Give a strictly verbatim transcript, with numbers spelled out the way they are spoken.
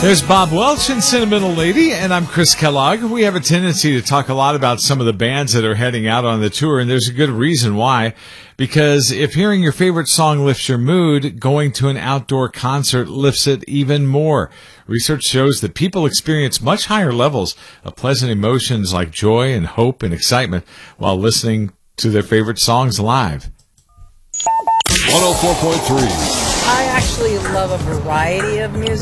There's Bob Welch and Sentimental Lady, and I'm Chris Kellogg. We have a tendency to talk a lot about some of the bands that are heading out on the tour, and there's a good reason why. Because if hearing your favorite song lifts your mood, going to an outdoor concert lifts it even more. Research shows that people experience much higher levels of pleasant emotions like joy and hope and excitement while listening to their favorite songs live. one oh four point three. I actually love a variety of music.